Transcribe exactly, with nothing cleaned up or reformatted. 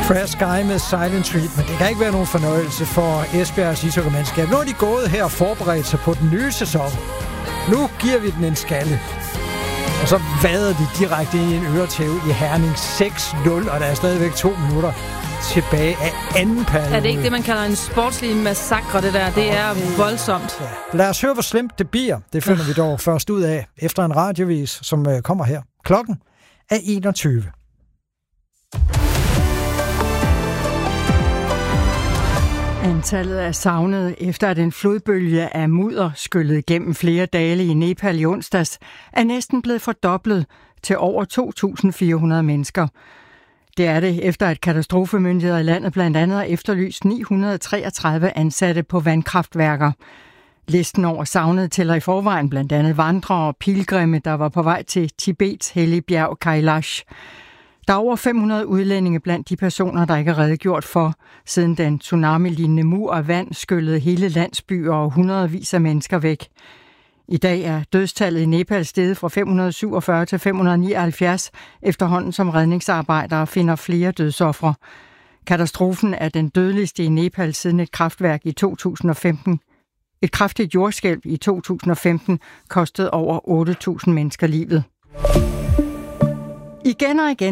Crash Guy med Silent Treatment. Det kan ikke være nogen fornøjelse for Esbjergs ishockeymandskab. Nu er de gået her og forberedt sig på den nye sæson. Nu giver vi den en skalle. Og så vader de direkte ind i en øretæve i Herning seks nul, og der er stadigvæk to minutter tilbage af anden periode. Er det ikke det, man kalder en sportslig massakre, det der? Det er voldsomt. Ja. Lad os høre, hvor slemt det bliver. Det finder vi dog først ud af efter en radiovis, som øh, kommer her. Klokken er enogtyve. Antallet er savnet efter, at en flodbølge af mudder skyllede gennem flere dale i Nepal i onsdags, er næsten blevet fordoblet til over to tusind fire hundrede mennesker. Det er det efter, at katastrofemyndigheder i landet blandt andet har efterlyst ni hundrede treogtredive ansatte på vandkraftværker. Listen over savnede tæller i forvejen blandt andet vandrere og pilgrimme, der var på vej til Tibets hellige bjerg Kailash. Der er over fem hundrede udlændinge blandt de personer, der ikke er redegjort for, siden den tsunami-lignende mur af vand skyllede hele landsbyer og hundredvis af mennesker væk. I dag er dødstallet i Nepal steget fra fem hundrede syvogfyrre til fem hundrede nioghalvfjerds, efterhånden som redningsarbejdere finder flere dødsofre. Katastrofen er den dødeligste i Nepal siden et kraftværk i to tusind og femten. Et kraftigt jordskælv i to tusind og femten kostede over otte tusind mennesker livet. Igen og igen